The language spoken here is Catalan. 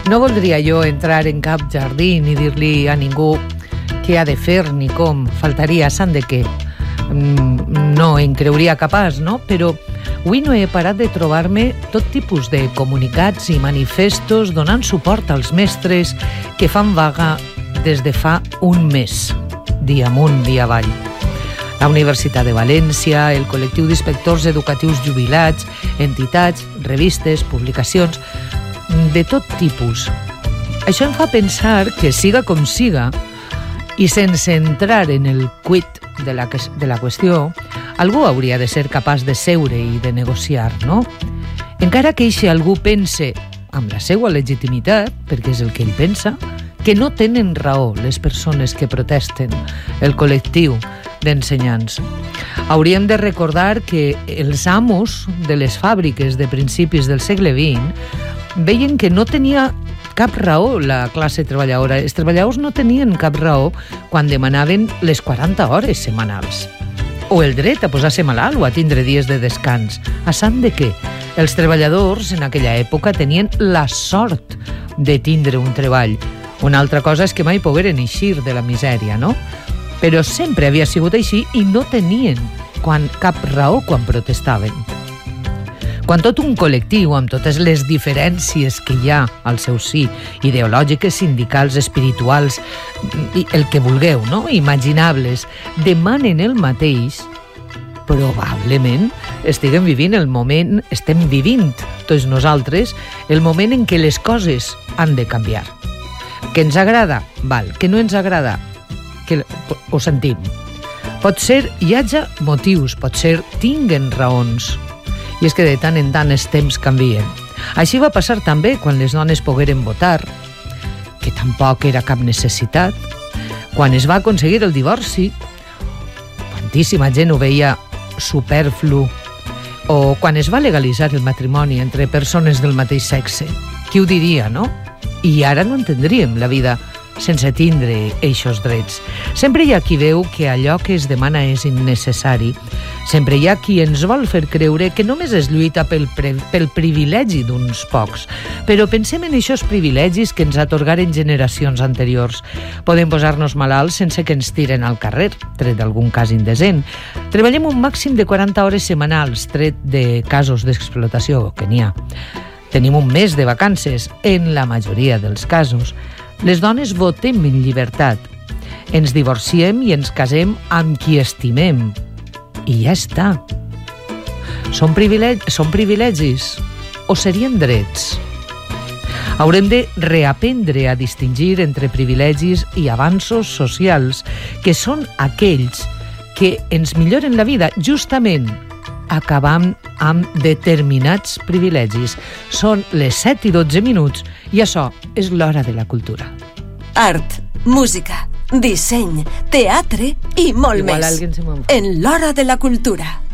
No voldria jo entrar en cap jardí ni dir-li a ningú què ha de fer ni com. Faltaria, sant de què? No em creuria capaç, no? Però avui no he parat de trobar-me tot tipus de comunicats i manifestos donant suport als mestres que fan vaga des de fa un mes, dia amunt, dia avall. La Universitat de València, el col·lectiu d'inspectors educatius jubilats, entitats, revistes, publicacions, de tot tipus. Això em fa pensar que siga com siga, i sense entrar en el quid de la qüestió, algú hauria de ser capaç de seure i de negociar, no? Encara que eixe algú pense, amb la seva legitimitat, perquè és el que ell pensa, que no tenen raó les persones que protesten, el col·lectiu d'ensenyants. Hauríem de recordar que els amos de les fàbriques de principis del segle XX veien que no tenia cap raó la classe treballadora. Els treballadors no tenien cap raó quan demanaven les 40 hores setmanals. O el dret a posar-se malalt o a tindre dies de descans. A sant de què? Els treballadors en aquella època tenien la sort de tindre un treball. Una altra cosa és que mai pogueren eixir de la misèria, no? Però sempre havia sigut així i no tenien cap raó quan protestaven. Quan tot un col·lectiu, amb totes les diferències que hi ha al seu si, ideològiques, sindicals, espirituals, el que vulgueu, no? Imaginables, demanen el mateix, probablement estem vivint tots nosaltres, el moment en què les coses han de canviar. Que ens agrada? Val. Que no ens agrada? Que ho sentim. Pot ser hi hagi motius, pot ser tinguen raons. I és que de tant en tant els temps canvien. Així va passar també quan les dones pogueren votar, que tampoc era cap necessitat. Quan es va aconseguir el divorci, quantíssima gent ho veia superflu. O quan es va legalitzar el matrimoni entre persones del mateix sexe. Qui ho diria, no? I ara no entendríem la vida sense tindre eixos drets. Sempre hi ha qui veu que allò que es demana és innecessari. Sempre hi ha qui ens vol fer creure que només es lluita pel privilegi d'uns pocs. Però pensem en eixos privilegis que ens atorgaren generacions anteriors. Podem posar-nos malalts sense que ens tiren al carrer, tret d'algun cas indecent. Treballem un màxim de 40 hores setmanals, tret de casos d'explotació, que n'hi ha. Tenim un mes de vacances, en la majoria dels casos. Les dones votem en llibertat. Ens divorciem i ens casem amb qui estimem. I ja està. Són privilegis o serien drets? Haurem de reaprendre a distingir entre privilegis i avanços socials, que són aquells que ens milloren la vida, justament acabant amb determinats privilegis. Són les 7:12 i això és l'hora de la cultura. Art, música, disseny, teatre i molt més. En l'hora de la cultura.